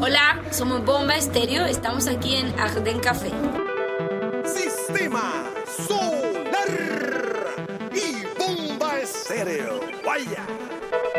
Hola, somos Bomba Estéreo, estamos aquí en Arden Café. Sistema Solar y Bomba Estéreo. Vaya.